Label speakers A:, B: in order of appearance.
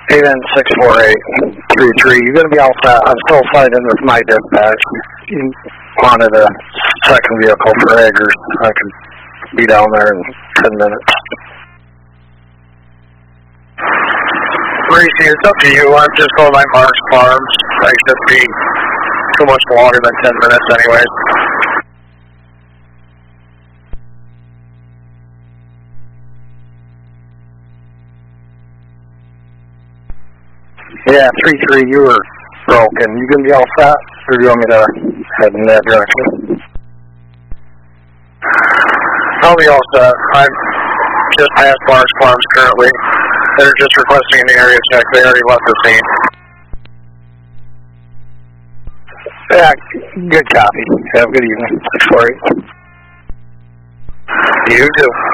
A: Even 64833, you're going to be all set. I'm still fighting with my dispatch. You wanted a second vehicle for Eggers. I can be down there in 10 minutes.
B: Gracie, it's up to you. I'm just going by Mark's Farms. I should be too much longer than 10 minutes anyways.
A: Yeah, 3-3, you were broken. You going to be all set? Or do you want me to head in that direction?
B: I'll be all set. I'm just past Mark's Farms currently. They're just requesting an area check. They already left the scene.
A: Yeah, good copy. Have a good evening. 648.
B: You too.